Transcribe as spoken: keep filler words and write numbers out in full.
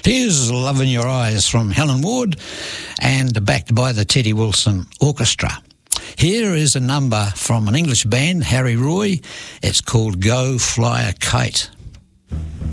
Here's Love in Your Eyes from Helen Ward and backed by the Teddy Wilson Orchestra. Here is a number from an English band, Harry Roy. It's called Go Fly a Kite.